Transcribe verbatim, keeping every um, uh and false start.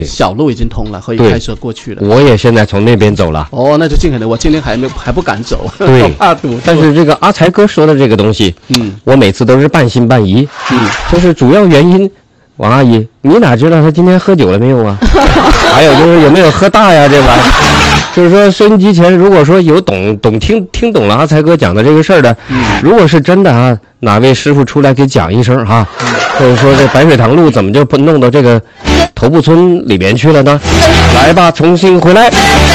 小路已经通了，可以开车过去了。 我也现在从那边走了。 哦，那就尽可能，我今天还没还不敢走， 对， 怕堵。 但是这个阿才哥说的这个东西，嗯，我每次都是半信半疑，嗯，就是主要原因。王阿姨，你哪知道他今天喝酒了没有啊？还有就是有没有喝大呀？这玩意儿，就是说收音机前如果说有懂懂听听懂了阿才哥讲的这个事儿的，嗯，如果是真的啊，哪位师傅出来给讲一声哈，嗯，或者说这白水塘路怎么就弄到这个头部村里面去了呢？来吧，重新回来。